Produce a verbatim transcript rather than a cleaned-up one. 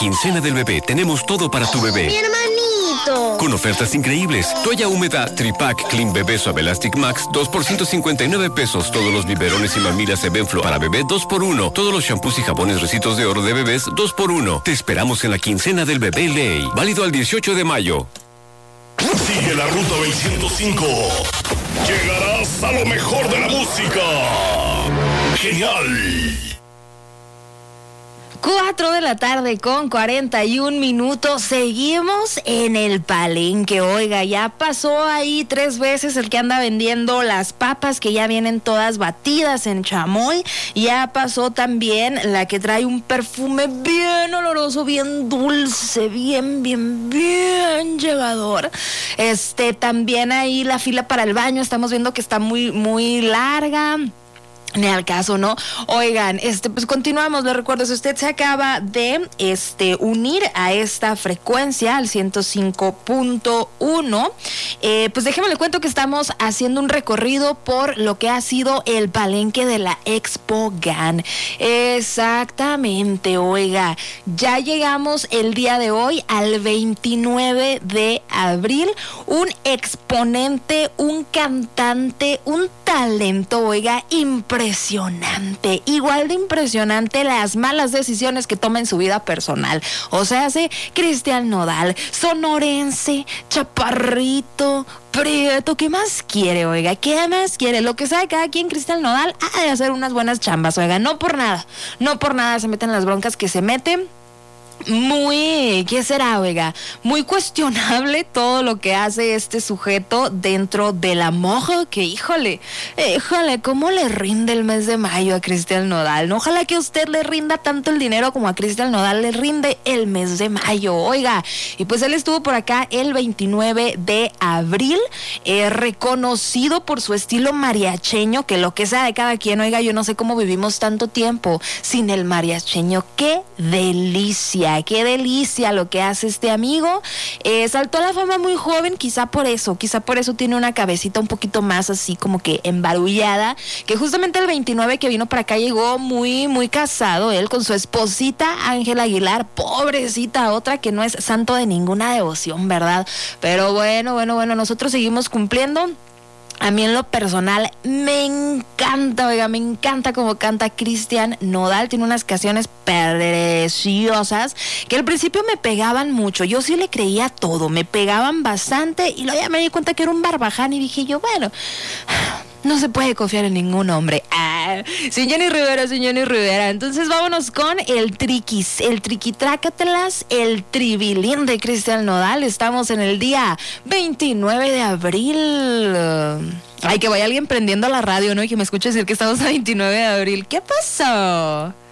Quincena del bebé, tenemos todo para tu bebé. ¡Mi hermanito! Con ofertas increíbles. Toalla húmeda Tripack Clean Bebé Suave Elastic Max, dos por ciento cincuenta y nueve pesos. Todos los biberones y mamilas Evenflo para bebé, dos por uno. Todos los shampoos y jabones Recitos de Oro de bebés, dos por uno. Te esperamos en la quincena del bebé Ley. Válido al dieciocho de mayo. Sigue la ruta del ciento cinco. Llegarás a lo mejor de la música. Genial. Cuatro de la tarde con cuarenta y un minutos. Seguimos en el Palenque. Oiga, ya pasó ahí tres veces el que anda vendiendo las papas que ya vienen todas batidas en chamoy. Ya pasó también la que trae un perfume bien oloroso, bien dulce, bien, bien, bien llegador. Este, también ahí la fila para el baño. Estamos viendo que está muy, muy larga. Ni al caso, ¿no? Oigan, este, pues continuamos. Les recuerdo, si usted se acaba de este, unir a esta frecuencia, al ciento cinco punto uno, eh, pues déjeme le cuento que estamos haciendo un recorrido por lo que ha sido el Palenque de la Expo GAN. Exactamente, oiga, ya llegamos el día de hoy al veintinueve de abril. Un exponente, un cantante, un talento, oiga, impresionante. Impresionante, igual de impresionante las malas decisiones que toma en su vida personal. O sea, hace Cristian Nodal, sonorense, chaparrito, prieto, ¿qué más quiere, oiga? ¿Qué más quiere? Lo que sabe cada quien, Cristian Nodal ha de hacer unas buenas chambas, oiga, no por nada, no por nada se meten las broncas que se meten. Muy, ¿qué será, oiga? Muy cuestionable todo lo que hace este sujeto dentro del amor, que híjole, híjole, ¿cómo le rinde el mes de mayo a Cristian Nodal? ¿No? Ojalá que a usted le rinda tanto el dinero como a Cristian Nodal le rinde el mes de mayo, oiga. Y pues él estuvo por acá el veintinueve de abril, eh, reconocido por su estilo mariacheño, que lo que sea de cada quien, oiga, yo no sé cómo vivimos tanto tiempo sin el mariacheño. ¡Qué delicia! Qué delicia lo que hace este amigo. Eh, saltó a la fama muy joven, quizá por eso, quizá por eso tiene una cabecita un poquito más así como que embarullada, que justamente el veintinueve que vino para acá llegó muy, muy casado, él con su esposita Ángela Aguilar, pobrecita, otra que no es santo de ninguna devoción, ¿verdad? Pero bueno, bueno, bueno, nosotros seguimos cumpliendo. A mí en lo personal me encanta, oiga, me encanta como canta Cristian Nodal. Tiene unas canciones preciosas que al principio me pegaban mucho. Yo sí le creía todo, me pegaban bastante y luego ya me di cuenta que era un barbaján y dije yo, bueno, no se puede confiar en ningún hombre. Ah, sin Jenny Rivera, sin Jenny Rivera. Entonces vámonos con el triquis, el triquitrácatelas, el tribilín de Cristian Nodal. Estamos en el día veintinueve de abril. Ay, que vaya alguien prendiendo la radio, ¿no? Y que me escuche decir que estamos a veintinueve de abril. ¿Qué pasó?